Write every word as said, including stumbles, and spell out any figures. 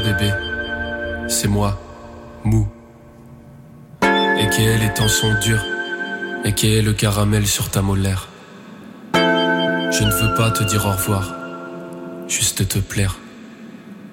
bébé, c'est moi, mou. Et qui est les temps sont durs, et qui est le caramel sur ta molaire. Je ne veux pas te dire au revoir, juste te plaire.